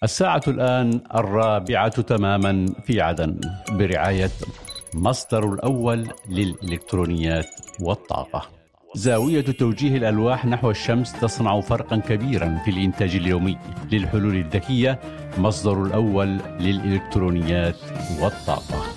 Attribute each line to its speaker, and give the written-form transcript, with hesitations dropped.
Speaker 1: الساعة الآن 4 تماما في عدن برعاية مصدر الأول للإلكترونيات والطاقة. زاوية توجيه الألواح نحو الشمس تصنع فرقا كبيرا في الإنتاج اليومي للحلول الذكية، مصدر الأول للإلكترونيات والطاقة.